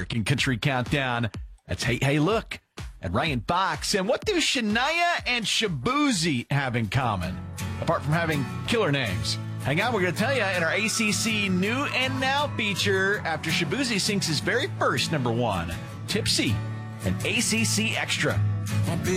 American Country Countdown. That's Hey, Hey, Look and Ryan Fox. And what do Shania and Shaboozey have in common, apart from having killer names? Hang on, we're going to tell you in our ACC New and Now feature after Shaboozey sings his very first number one, Tipsy, an ACC Extra.